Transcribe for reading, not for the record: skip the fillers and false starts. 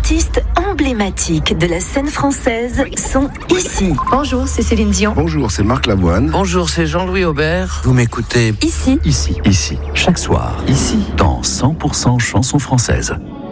artistes emblématiques de la scène française sont ici. Bonjour, c'est Céline Dion. Bonjour, c'est Marc Lavoine. Bonjour, c'est Jean-Louis Aubert. Vous m'écoutez Ici. Ici, chaque soir, ici, dans 100% chansons françaises.